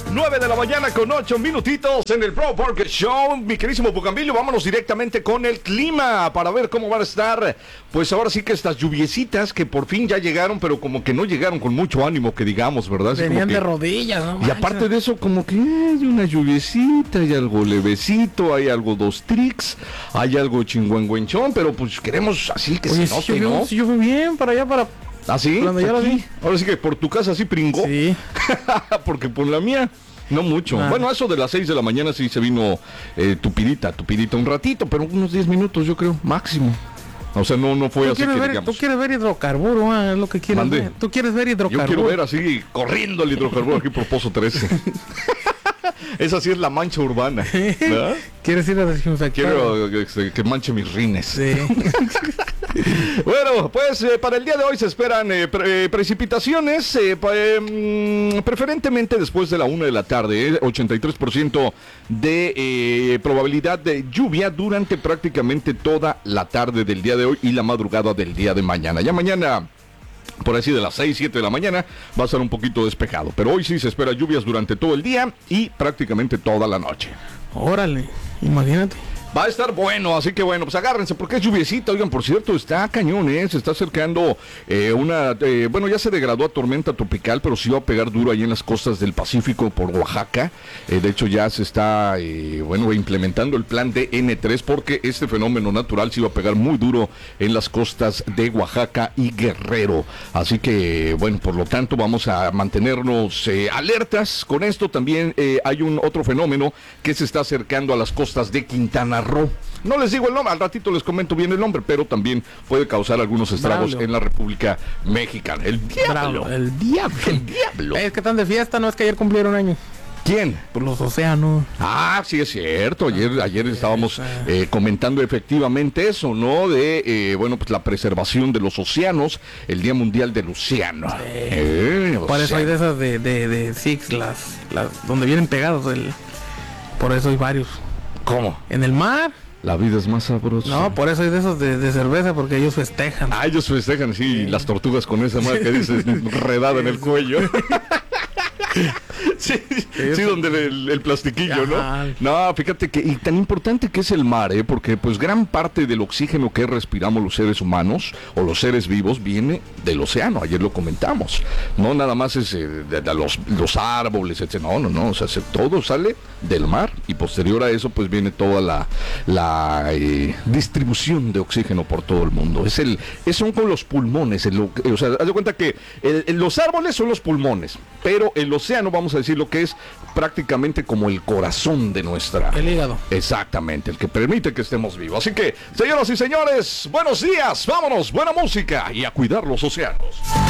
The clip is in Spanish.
9 de la mañana con 8 minutitos en el Pro Porque Show. Mi querísimo Bucambillo, vámonos directamente con el clima para ver cómo van a estar. Pues ahora sí que estas lluviecitas que por fin ya llegaron, pero como que no llegaron con mucho ánimo, que digamos, ¿verdad? Así venían que, de rodillas, ¿no? Y aparte de eso, como que hay una lluviecita, hay algo levecito, hay algo dos tricks, hay algo chingüengüenchón, pero pues queremos así que Oye, se note, ¿no? Sí, yo fui bien para allá, para... ¿Ah, sí? Cuando ya lo vi. Ahora sí que por tu casa sí pringó. Sí. Porque por la mía, no mucho. Ah. Bueno, eso de las 6 de la mañana sí se vino tupidita un ratito, pero unos 10 minutos yo creo, máximo. O sea, no fue así que digamos. Tú quieres ver hidrocarburo, es lo que quieres Mande. ver. Tú quieres ver hidrocarburo. Yo quiero ver así, corriendo el hidrocarburo aquí por Pozo 13. Esa sí es la mancha urbana, ¿verdad? ¿Quieres ir a desinfectar? Quiero que manche mis rines. Sí. Bueno, pues para el día de hoy se esperan precipitaciones, preferentemente después de la 1 de la tarde, 83% de probabilidad de lluvia durante prácticamente toda la tarde del día de hoy y la madrugada del día de mañana. Ya mañana, por así de las 6, 7 de la mañana, va a estar un poquito despejado, pero hoy sí se espera lluvias durante todo el día y prácticamente toda la noche. Órale, imagínate. Va a estar bueno, así que bueno, pues agárrense, porque es lluviecita. Oigan, por cierto, está cañón, se está acercando bueno, ya se degradó a tormenta tropical, pero sí va a pegar duro ahí en las costas del Pacífico por Oaxaca. De hecho, ya se está, implementando el plan de N3, porque este fenómeno natural sí va a pegar muy duro en las costas de Oaxaca y Guerrero. Así que, bueno, por lo tanto, vamos a mantenernos alertas con esto. También hay otro fenómeno que se está acercando a las costas de Quintana Roo. No les digo el nombre, al ratito les comento bien el nombre, pero también puede causar algunos estragos en la República Mexicana. El diablo. El diablo. El diablo. Es que están de fiesta, no es que ayer cumplieron años. ¿Quién? Por los océanos. Ah, sí es cierto. Ayer estábamos comentando efectivamente eso, ¿no? De, pues la preservación de los océanos, el Día Mundial del Océano. Por eso hay de esas de Six, las donde vienen pegados. Por eso hay varios. ¿Cómo? En el mar. La vida es más sabrosa. No, por eso hay de esos de cerveza, porque ellos festejan. Ah, ellos festejan, sí, las tortugas con esa madre que dices enredada en el cuello. Sí, donde el plastiquillo, ajá, ¿no? No, fíjate que, y tan importante que es el mar, porque pues gran parte del oxígeno que respiramos los seres humanos, o los seres vivos, viene del océano, ayer lo comentamos, no nada más es de los árboles, etc. No, o sea, todo sale del mar, y posterior a eso pues viene toda la distribución de oxígeno por todo el mundo. Son con los pulmones, o sea, haz de cuenta que los árboles son los pulmones, pero el océano, vamos a decir lo que es prácticamente como el corazón de nuestra... El hígado. Exactamente, el que permite que estemos vivos. Así que, señoras y señores, buenos días, vámonos, buena música y a cuidar los océanos.